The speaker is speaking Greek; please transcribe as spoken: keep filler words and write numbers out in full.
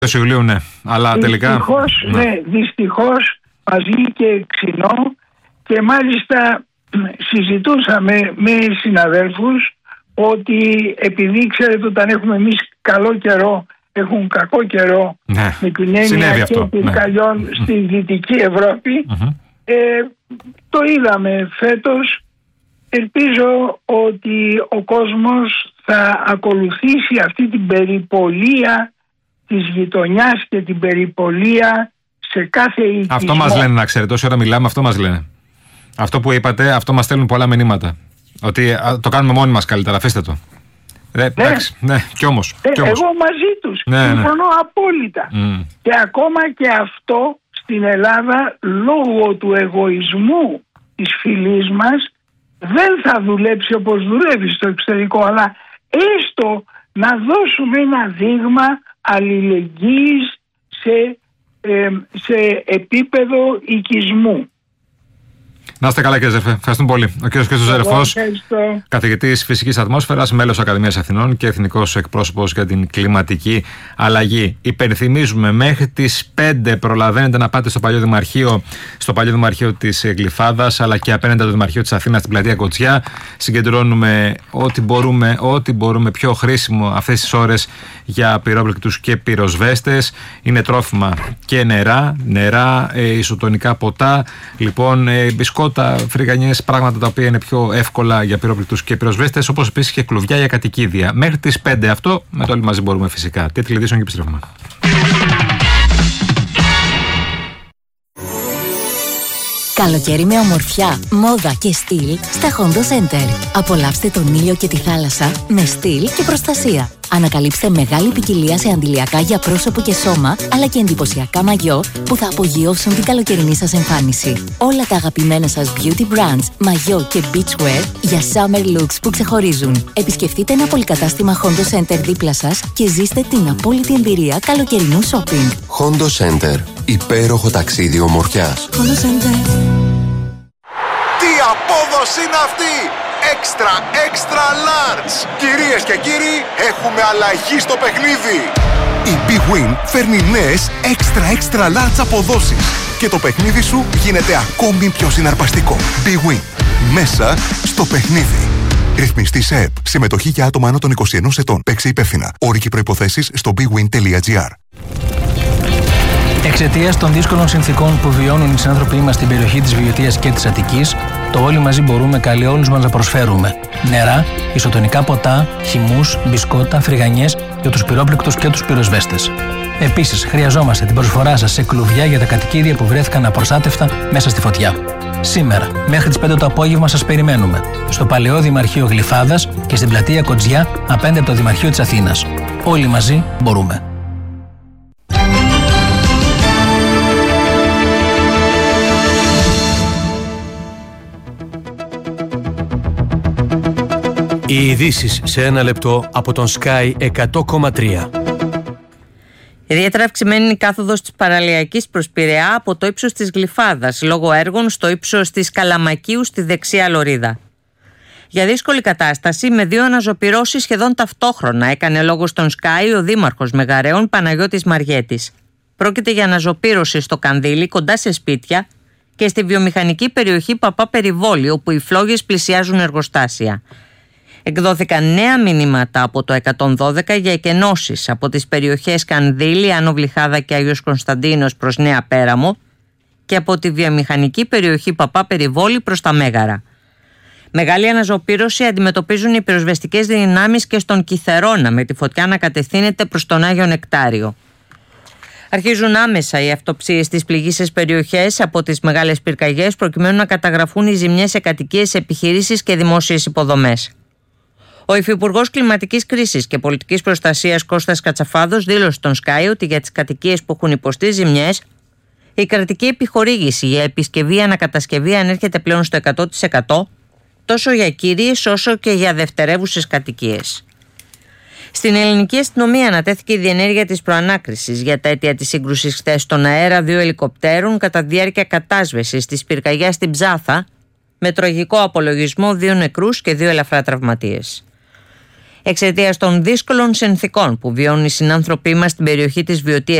Ιουλίου, ναι. Αλλά τελικά. Δυστυχώς, ναι. ναι, δυστυχώς μας βγήκε ξινό και μάλιστα συζητούσαμε με συναδέλφους ότι επειδή ξέρετε όταν έχουμε εμείς καλό καιρό, έχουν κακό καιρό, ναι, με την έννοια και πυρκαγιών, ναι, στη Δυτική Ευρώπη, mm-hmm. ε, το είδαμε φέτος. Ελπίζω ότι ο κόσμος θα ακολουθήσει αυτή την περιπολία της γειτονιάς και την περιπολία σε κάθε οικισμό. Αυτό μας λένε, να ξέρετε, όσο ώρα μιλάμε, αυτό μας λένε. Αυτό που είπατε, αυτό μας στέλνουν πολλά μηνύματα. Ότι το κάνουμε μόνοι μας καλύτερα, αφήστε το. Ε, ναι. Εντάξει, ναι, κι όμως, ε, κι όμως. Εγώ μαζί τους, ναι, συμφωνώ ναι. απόλυτα. Mm. Και ακόμα και αυτό στην Ελλάδα, λόγω του εγωισμού της φυλής μας, δεν θα δουλέψει όπως δουλεύει στο εξωτερικό, αλλά έστω να δώσουμε ένα δείγμα αλληλεγγύης σε, ε, σε επίπεδο οικισμού. Να είστε καλά, κύριε Ζερφέ. Ευχαριστούμε πολύ. Ο κύριος Χρήστος Ζερφός, καθηγητής φυσικής ατμόσφαιρας, μέλος Ακαδημίας Αθηνών και εθνικός εκπρόσωπος για την κλιματική αλλαγή. Υπενθυμίζουμε, μέχρι τις πέντε προλαβαίνετε να πάτε στο παλιό Δημαρχείο, στο παλιό Δημαρχείο της Γλυφάδας, αλλά και απέναντι το Δημαρχείο της Αθήνας, στην πλατεία Κοτσιά. Συγκεντρώνουμε ό,τι μπορούμε, ό,τι μπορούμε πιο χρήσιμο αυτές τις ώρες για πυρόπληκτους και πυροσβέστες. Είναι τρόφιμα και νερά, νερά, ε, ισοτονικά ποτά, λοιπόν, ε, μπισκότα, φρυγανιές, πράγματα τα οποία είναι πιο εύκολα για πυρόπληκτους και πυροσβέστες, όπως επίσης και κλουβιά για κατοικίδια. Μέχρι τις πέντε αυτό, με το όλοι μαζί μπορούμε φυσικά. Τίτλοι ειδήσεων και επιστρέφουμε. Καλοκαίρι με ομορφιά, μόδα και στυλ στα Hondo Center. Απολαύστε τον ήλιο και τη θάλασσα με στυλ και προστασία. Ανακαλύψτε μεγάλη ποικιλία σε αντιλιακά για πρόσωπο και σώμα, αλλά και εντυπωσιακά μαγιό που θα απογειώσουν την καλοκαιρινή σας εμφάνιση. Όλα τα αγαπημένα σας beauty brands, μαγιό και beachwear για summer looks που ξεχωρίζουν. Επισκεφτείτε ένα πολυκατάστημα Hondo Center δίπλα σας και ζήστε την απόλυτη εμπειρία καλοκαιρινού shopping. Hondo Center. Υπέροχο ταξίδι ομορφιάς. Hondo Center. Τι απόδοση είναι αυτή! Extra, extra large! Κυρίες και κύριοι, έχουμε αλλαγή στο παιχνίδι! Η Big Win φέρνει νέες extra, extra large αποδόσεις και το παιχνίδι σου γίνεται ακόμη πιο συναρπαστικό. Big Win. Μέσα στο παιχνίδι. Ρυθμιστή σε ΕΠ. Συμμετοχή για άτομα άνω των είκοσι ενός ετών. Παίξε υπεύθυνα. Όροι και προϋποθέσεις στο big win τελεία gr. Εξαιτίας των δύσκολων συνθήκων που βιώνουν οι συνάνθρωποι μας στην περιοχή της Βιωτίας και της Αττικής, το όλοι μαζί μπορούμε καλεί όλους μας να προσφέρουμε νερά, ισοτονικά ποτά, χυμούς, μπισκότα, φρυγανιές για τους πυρόπληκτους και τους πυροσβέστες. Επίσης, χρειαζόμαστε την προσφορά σας σε κλουβιά για τα κατοικίδια που βρέθηκαν απροστάτευτα μέσα στη φωτιά. Σήμερα, μέχρι τις πέντε το απόγευμα σας περιμένουμε στο παλαιό Δημαρχείο Γλυφάδας και στην πλατεία Κοτσιά απέναντι από το Δημαρχείο της Αθήνας. Όλοι μαζί μπορούμε. Οι ειδήσεις σε ένα λεπτό από τον Sky εκατό κόμμα τρία. Ιδιαίτερα αυξημένη είναι η κάθοδος της Παραλιακής προς Πειραιά από το ύψος της Γλυφάδας, λόγω έργων στο ύψος της Καλαμακίου στη δεξιά λωρίδα. Για δύσκολη κατάσταση, με δύο αναζωπυρώσεις σχεδόν ταυτόχρονα, έκανε λόγο στον Sky ο Δήμαρχος Μεγαρέων Παναγιώτης Μαριέτης. Πρόκειται για αναζωπήρωση στο Κανδύλι, κοντά σε σπίτια, και στη βιομηχανική περιοχή Παπά Περιβόλη, όπου οι φλόγες πλησιάζουν εργοστάσια. Εκδόθηκαν νέα μηνύματα από το εκατόν δώδεκα για εκενώσεις από τις περιοχές Κανδύλη, Άνω Βλυχάδα και Άγιος Κωνσταντίνος προς Νέα Πέραμο και από τη βιομηχανική περιοχή Παπά Περιβόλη προς τα Μέγαρα. Μεγάλη αναζωπήρωση αντιμετωπίζουν οι πυροσβεστικές δυνάμεις και στον Κιθερώνα, με τη φωτιά να κατευθύνεται προς τον Άγιο Νεκτάριο. Αρχίζουν άμεσα οι αυτοψίες στις πληγείσες περιοχές από τις μεγάλες πυρκαγιές, προκειμένου να καταγραφούν οι ζημιές σε κατοικίες, επιχειρήσεις και δημόσιες υποδομές. Ο Υφυπουργός Κλιματικής Κρίσης και Πολιτικής Προστασίας Κώστας Κατσαφάδος δήλωσε στον Sky ότι για τις κατοικίες που έχουν υποστεί ζημιές, η κρατική επιχορήγηση για επισκευή ανακατασκευή ανέρχεται πλέον στο εκατό τοις εκατό, τόσο για κύριες όσο και για δευτερεύουσες κατοικίες. Στην ελληνική αστυνομία ανατέθηκε η διενέργεια της προανάκρισης για τα αίτια της σύγκρουσης χθες στον αέρα δύο ελικοπτέρων κατά διάρκεια κατάσβεσης της πυρκαγιάς στην Ψάθα, με τραγικό απολογισμό δύο νεκρούς και δύο ελαφρά τραυματίες. Εξαιτίας των δύσκολων συνθηκών που βιώνουν οι συνάνθρωποι μας στην περιοχή της Βιωτίας